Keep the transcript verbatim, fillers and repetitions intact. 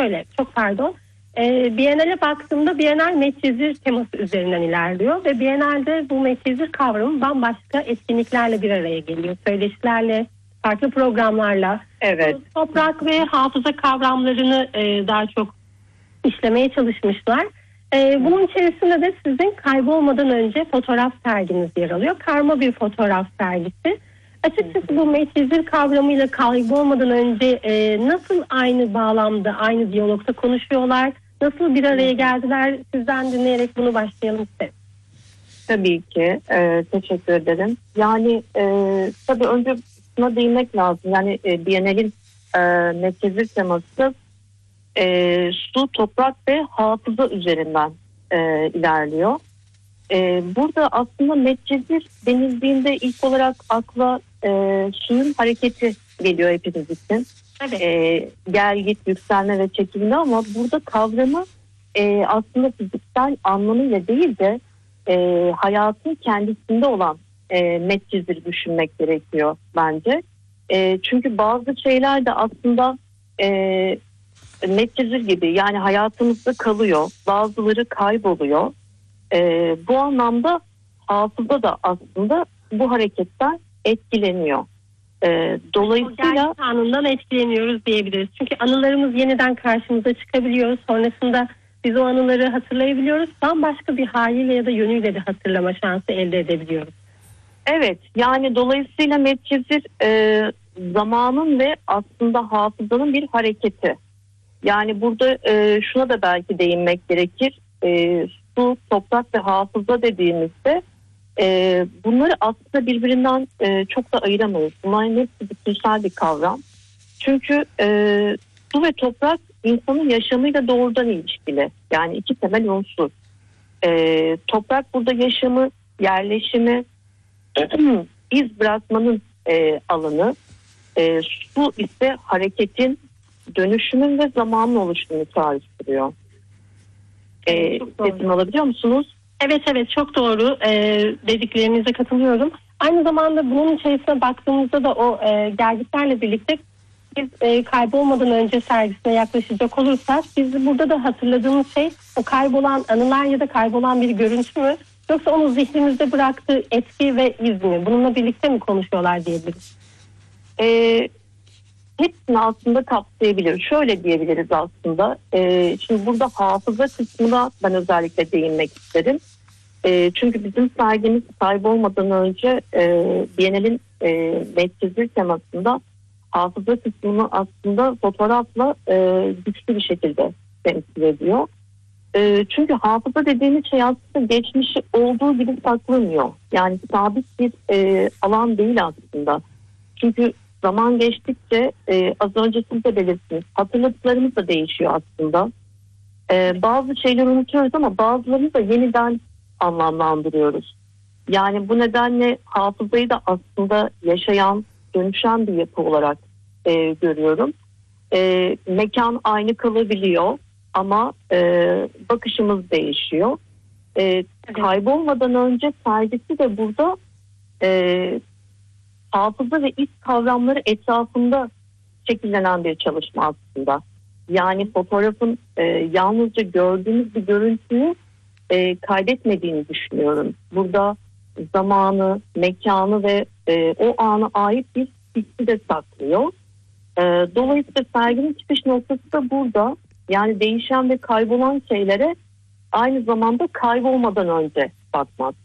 şöyle, çok pardon. E, Biennale baktığımda Biennale Medcezir teması üzerinden ilerliyor ve Biennale'de bu Medcezir kavramı bambaşka etkinliklerle bir araya geliyor. Söyleşilerle, farklı programlarla. Evet. Toprak ve hafıza kavramlarını e, daha çok işlemeye çalışmışlar. E, bunun içerisinde de sizin kaybolmadan önce fotoğraf serginiz yer alıyor. Karma bir fotoğraf sergisi. Açıkçası bu Medcezir kavramıyla kaybolmadan önce e, nasıl aynı bağlamda, aynı diyalogda konuşuyorlar? Nasıl bir araya geldiler? Sizden dinleyerek bunu başlayalım isterim. Tabii ki. E, teşekkür ederim. Yani e, tabii önce buna değinmek lazım. Yani e, Biennale'in e, Medcezir teması e, su, toprak ve hafıza üzerinden e, ilerliyor. E, burada aslında Medcezir denildiğinde ilk olarak akla e, suyun hareketi geliyor hepimiz için. Evet. E, gel git, yükselme ve çekilme, ama burada kavramı e, aslında fiziksel anlamıyla değil de e, hayatın kendisinde olan e, Medcezir düşünmek gerekiyor bence. E, çünkü bazı şeyler de aslında e, Medcezir gibi, yani hayatımızda kalıyor, bazıları kayboluyor. E, bu anlamda hafıza da aslında bu hareketten etkileniyor. E, dolayısıyla o anından etkileniyoruz diyebiliriz. Çünkü anılarımız yeniden karşımıza çıkabiliyor. Sonrasında biz o anıları hatırlayabiliyoruz. Bambaşka bir haliyle ya da yönüyle de hatırlama şansı elde edebiliyoruz. Evet, yani dolayısıyla Medcezir e, zamanın ve aslında hafızanın bir hareketi. Yani burada e, şuna da belki değinmek gerekir. E, su, toprak ve hafıza dediğimizde e, bunları aslında birbirinden e, çok da ayıramayız. Bunların hepsi bütünsel bir kavram. Çünkü e, su ve toprak insanın yaşamıyla doğrudan ilişkili. Yani iki temel unsur. E, toprak burada yaşamı, yerleşimi, iz bırakmanın e, alanı. E, su ise hareketin, dönüşümün ve zamanın oluşumunu çağrıştırıyor. E, Sesimi alabiliyor musunuz? Evet evet, çok doğru. Ee, dediklerinize katılıyorum. Aynı zamanda bunun içerisine baktığımızda da o e, gelgitlerle birlikte biz e, kaybolmadan önce sergisine yaklaşacak olursak, biz burada da hatırladığımız şey o kaybolan anılar ya da kaybolan bir görüntü mü, yoksa onun zihnimizde bıraktığı etki ve iz mi? Bununla birlikte mi konuşuyorlar diyebiliriz? Ee, hepsini aslında kapsayabilir. Şöyle diyebiliriz aslında. Ee, şimdi burada hafıza kısmına ben özellikle değinmek isterim. Ee, çünkü bizim sergimiz kaybolmadan önce e, Biennale'in e, Medcezir temasında hafıza kısmını aslında fotoğrafla e, güçlü bir şekilde temsil ediyor. E, çünkü hafıza dediğimiz şey aslında geçmişi olduğu gibi saklanıyor. Yani sabit bir e, alan değil aslında. Çünkü zaman geçtikçe e, az önce siz de belirttiniz, hatırladıklarımız da değişiyor aslında. E, bazı şeyleri unutuyoruz ama bazılarını da yeniden anlamlandırıyoruz. Yani bu nedenle hafızayı da aslında yaşayan, dönüşen bir yapı olarak e, görüyorum. E, mekan aynı kalabiliyor ama e, bakışımız değişiyor. E, kaybolmadan önce sergisi de burada e, hafıza ve iz kavramları etrafında şekillenen bir çalışma aslında. Yani fotoğrafın e, yalnızca gördüğümüz bir görüntüyü e, kaydetmediğini düşünüyorum. Burada zamanı, mekanı ve e, o ana ait bir hissi de saklıyor. E, dolayısıyla serginin çıkış noktası da burada. Yani değişen ve kaybolan şeylere aynı zamanda kaybolmadan önce bakmak.